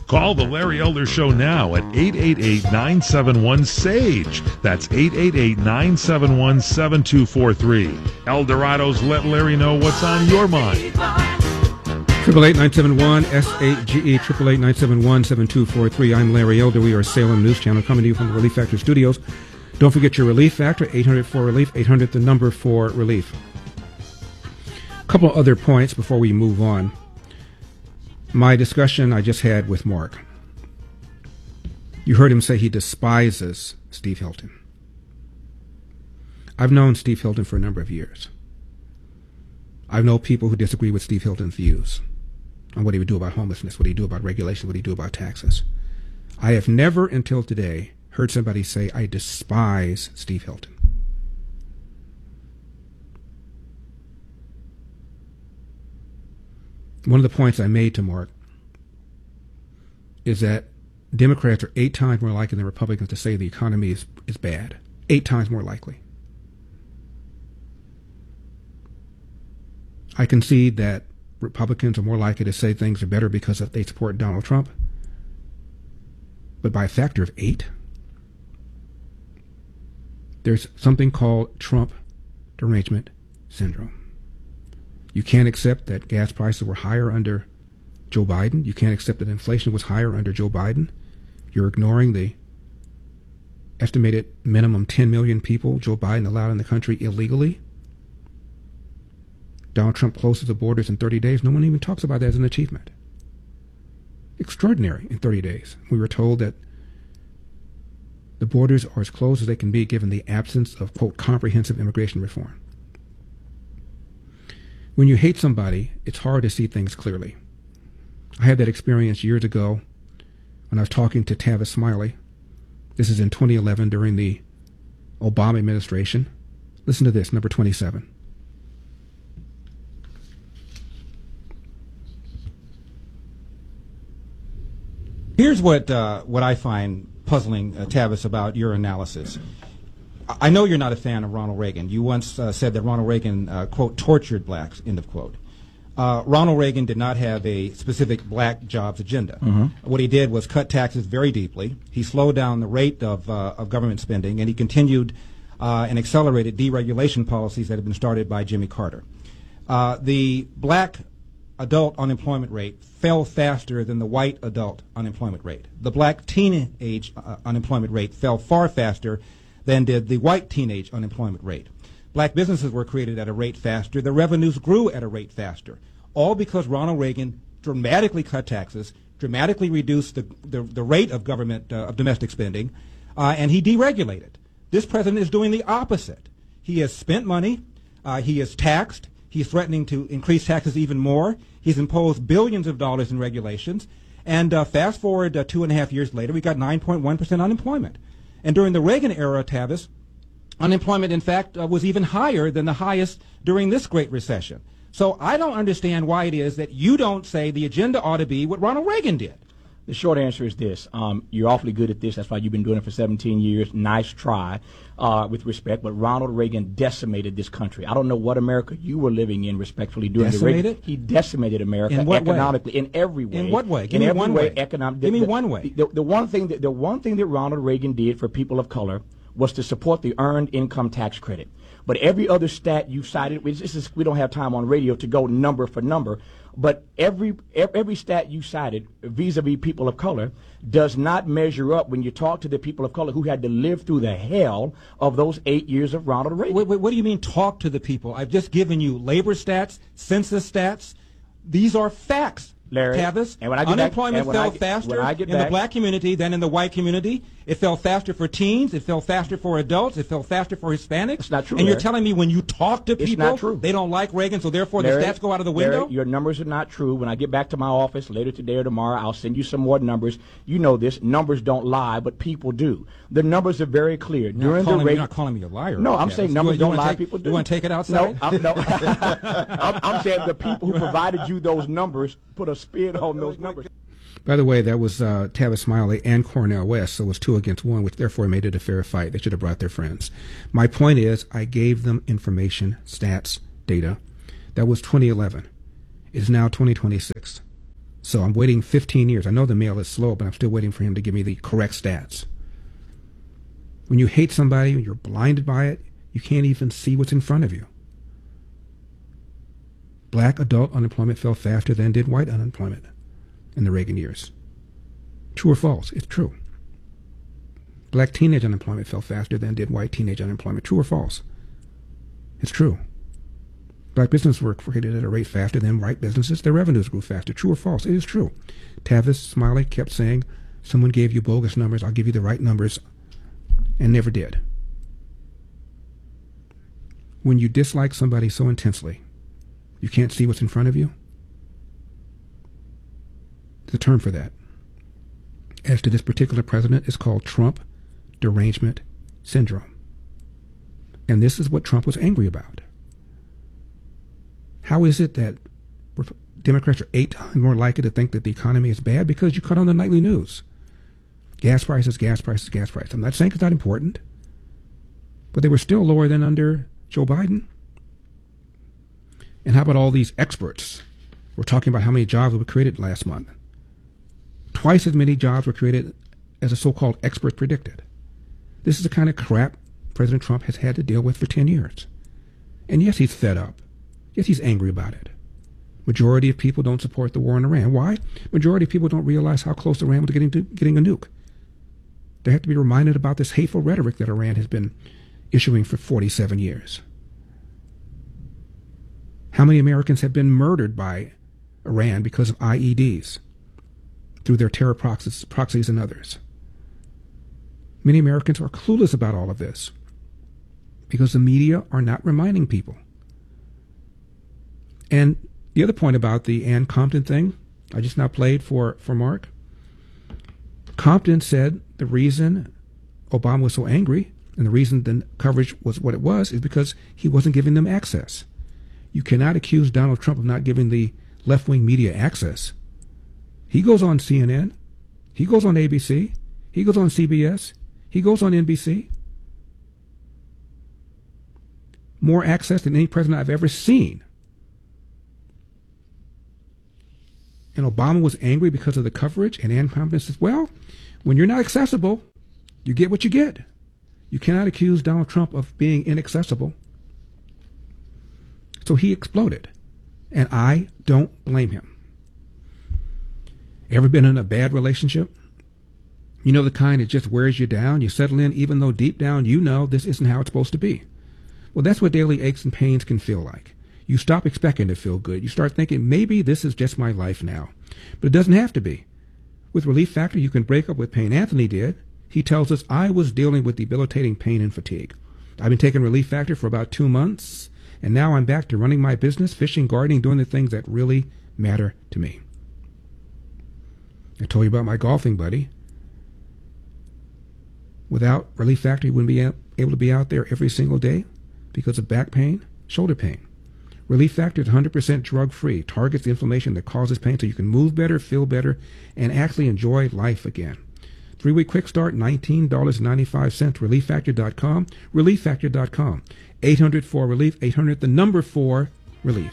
Call the Larry Elder Show now at 888-971-SAGE. That's 888-971-7243. Eldorado's Let Larry Know What's on Your Mind. 888-971-SAGE, 888-971-7243. I'm Larry Elder. We are Salem News Channel coming to you from the Relief Factor Studios. Don't forget your Relief Factor, 800-4RELIEF, 800 the number for relief. A couple of other points before we move on. My discussion I just had with Mark. You heard him say he despises Steve Hilton. I've known Steve Hilton for a number of years. I know people who disagree with Steve Hilton's views on what he would do about homelessness, what he would do about regulation, what he would do about taxes. I have never until today heard somebody say, I despise Steve Hilton. One of the points I made to Mark is that Democrats are 8 times more likely than Republicans to say the economy is bad. 8 times more likely. I concede that Republicans are more likely to say things are better because they support Donald Trump. But by a factor of 8, there's something called Trump derangement syndrome. You can't accept that gas prices were higher under Joe Biden. You can't accept that inflation was higher under Joe Biden. You're ignoring the estimated minimum 10 million people Joe Biden allowed in the country illegally. Donald Trump closes the borders in 30 days. No one even talks about that as an achievement. Extraordinary in 30 days. We were told that the borders are as closed as they can be given the absence of, quote, comprehensive immigration reform. When you hate somebody, it's hard to see things clearly. I had that experience years ago when I was talking to Tavis Smiley. This is in 2011 during the Obama administration. Listen to this, number 27. Here's what I find puzzling, Tavis, about your analysis. I know you're not a fan of Ronald Reagan. You once said that Ronald Reagan, quote, tortured blacks, end of quote. Ronald Reagan did not have a specific black jobs agenda. Mm-hmm. What he did was cut taxes very deeply. He slowed down the rate of government spending, and he continued and accelerated deregulation policies that had been started by Jimmy Carter. The black adult unemployment rate fell faster than the white adult unemployment rate. The black teenage unemployment rate fell far faster than did the white teenage unemployment rate. Black businesses were created at a rate faster. The revenues grew at a rate faster, all because Ronald Reagan dramatically cut taxes, dramatically reduced the rate of government, of domestic spending, and he deregulated. This president is doing the opposite. He has spent money, he has taxed, he's threatening to increase taxes even more, he's imposed billions of dollars in regulations, and fast forward 2.5 years later, we got 9.1% unemployment. And during the Reagan era, Tavis, unemployment, in fact, was even higher than the highest during this Great Recession. So I don't understand why it is that you don't say the agenda ought to be what Ronald Reagan did. The short answer is this. You're awfully good at this. That's why you've been doing it for 17 years. Nice try, with respect. But Ronald Reagan decimated this country. I don't know what America you were living in, respectfully, during the Reagan. He decimated America economically, in every way. In what way? Give me one way. Give me one way. The one thing that Ronald Reagan did for people of color was to support the Earned Income Tax Credit. But every other stat you cited, we don't have time on radio to go number for number, but every stat you cited vis-a-vis people of color does not measure up when you talk to the people of color who had to live through the hell of those 8 years of Ronald Reagan. Wait, what do you mean talk to the people? I've just given you labor stats, census stats. These are facts. Larry, Tavis, unemployment fell faster in the black community than in the white community. It fell faster for teens. It fell faster for adults. It fell faster for Hispanics. It's not true. And Larry. You're telling me when you talk to people, it's not true. They don't like Reagan, so therefore Larry, the stats go out of the window? Larry, your numbers are not true. When I get back to my office later today or tomorrow, I'll send you some more numbers. You know this. Numbers don't lie, but people do. The numbers are very clear. You're not calling me a liar. No, I'm saying numbers don't lie, people do. You want to take it outside? No, I'm saying the people who provided you those numbers put a spin on those numbers. By the way, that was Tavis Smiley and Cornel West, so it was 2 against 1, which therefore made it a fair fight. They should have brought their friends. My point is, I gave them information, stats, data. That was 2011. It is now 2026. So I'm waiting 15 years. I know the mail is slow, but I'm still waiting for him to give me the correct stats. When you hate somebody, you're blinded by it, you can't even see what's in front of you. Black adult unemployment fell faster than did white unemployment in the Reagan years. True or false? It's true. Black teenage unemployment fell faster than did white teenage unemployment. True or false? It's true. Black businesses were created at a rate faster than white businesses. Their revenues grew faster. True or false? It is true. Tavis Smiley kept saying, someone gave you bogus numbers, I'll give you the right numbers, and never did. When you dislike somebody so intensely, you can't see what's in front of you, there's a term for that. As to this particular president, it's called Trump derangement syndrome. And this is what Trump was angry about. How is it that Democrats are 8 times more likely to think that the economy is bad? Because you cut on the nightly news. Gas prices, gas prices, gas prices. I'm not saying it's not important, but they were still lower than under Joe Biden. And how about all these experts? We're talking about how many jobs were created last month. Twice as many jobs were created as the so-called experts predicted. This is the kind of crap President Trump has had to deal with for 10 years. And yes, he's fed up. Yes, he's angry about it. Majority of people don't support the war in Iran. Why? Majority of people don't realize how close Iran was getting a nuke. They have to be reminded about this hateful rhetoric that Iran has been issuing for 47 years. How many Americans have been murdered by Iran because of IEDs through their terror proxies and others? Many Americans are clueless about all of this because the media are not reminding people. And the other point about the Ann Compton thing, I just now played for Mark. Compton said the reason Obama was so angry and the reason the coverage was what it was is because he wasn't giving them access. You cannot accuse Donald Trump of not giving the left-wing media access. He goes on CNN. He goes on ABC. He goes on CBS. He goes on NBC. More access than any president I've ever seen. And Obama was angry because of the coverage, and Ann Compton says, well, when you're not accessible, you get what you get. You cannot accuse Donald Trump of being inaccessible. So he exploded, and I don't blame him. Ever been in a bad relationship? You know, the kind that just wears you down. You settle in even though deep down you know this isn't how it's supposed to be. Well, that's what daily aches and pains can feel like. You stop expecting to feel good. You start thinking, maybe this is just my life now. But it doesn't have to be. With Relief Factor, you can break up with pain. Anthony did. He tells us, I was dealing with debilitating pain and fatigue. I've been taking Relief Factor for about 2 months, and now I'm back to running my business, fishing, gardening, doing the things that really matter to me. I told you about my golfing buddy. Without Relief Factor, he wouldn't be able to be out there every single day because of back pain, shoulder pain. Relief Factor is 100% drug-free, targets the inflammation that causes pain so you can move better, feel better, and actually enjoy life again. 3-week quick start, $19.95, ReliefFactor.com, ReliefFactor.com, 800-4-RELIEF, 800, the number 4, RELIEF.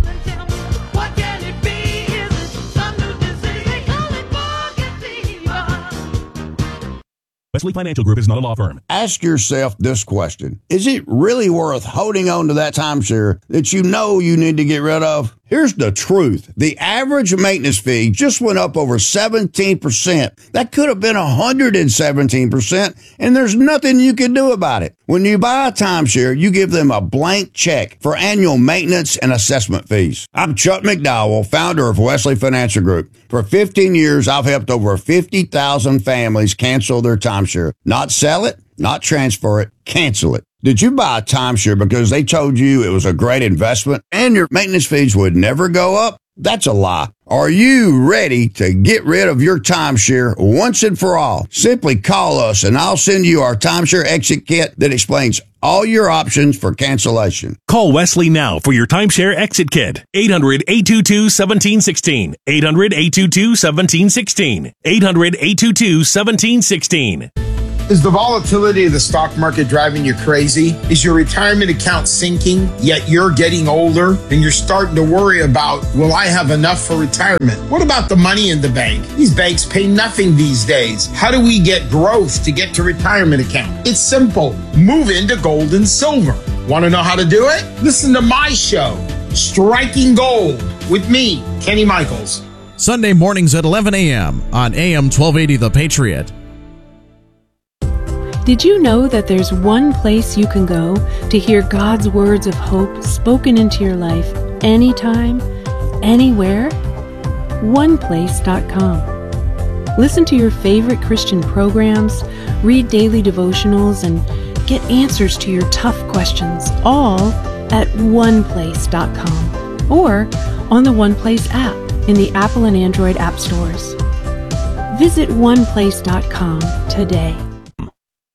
Wesley Financial Group is not a law firm. Ask yourself this question. Is it really worth holding on to that timeshare that you know you need to get rid of? Here's the truth. The average maintenance fee just went up over 17%. That could have been 117%, and there's nothing you can do about it. When you buy a timeshare, you give them a blank check for annual maintenance and assessment fees. I'm Chuck McDowell, founder of Wesley Financial Group. For 15 years, I've helped over 50,000 families cancel their timeshare. Not sell it, not transfer it, cancel it. Did you buy a timeshare because they told you it was a great investment and your maintenance fees would never go up? That's a lie. Are you ready to get rid of your timeshare once and for all? Simply call us and I'll send you our timeshare exit kit that explains all your options for cancellation. Call Wesley now for your timeshare exit kit. 800-822-1716. 800-822-1716. 800-822-1716. Is the volatility of the stock market driving you crazy? Is your retirement account sinking, yet you're getting older and you're starting to worry about, will I have enough for retirement? What about the money in the bank? These banks pay nothing these days. How do we get growth to get to retirement account? It's simple. Move into gold and silver. Want to know how to do it? Listen to my show, Striking Gold, with me, Kenny Michaels. Sunday mornings at 11 a.m. on AM 1280 The Patriot. Did you know that there's one place you can go to hear God's words of hope spoken into your life anytime, anywhere? OnePlace.com. Listen to your favorite Christian programs, read daily devotionals, and get answers to your tough questions, all at OnePlace.com or on the OnePlace app in the Apple and Android app stores. Visit OnePlace.com today.